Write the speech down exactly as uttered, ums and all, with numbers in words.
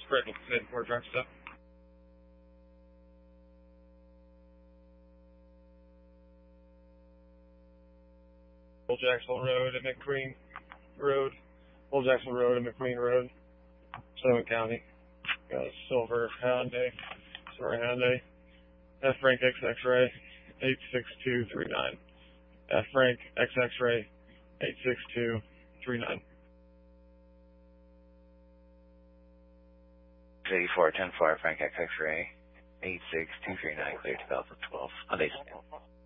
Spread mid four truck stop. Old Jacksonville Road and McQueen Road. Old Jacksonville Road and McQueen Road. Sonoma County. Got a silver Hyundai. Silver Hyundai. F Frank X X-ray eight six two three nine. F Frank X X-ray eight six two three nine. eighty-four ten four Frank X X-ray eight six two three nine, clear two thousand twelve. Hyundai.